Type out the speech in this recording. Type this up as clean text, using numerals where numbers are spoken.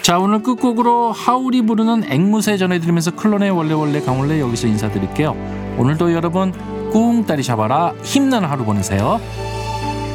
자, 오늘 끝곡으로 하울이 부르는 앵무새 전해드리면서 클론의 원래 강원래 여기서 인사드릴게요. 오늘도 여러분 꿍따리 잡아라 힘나는 하루 보내세요.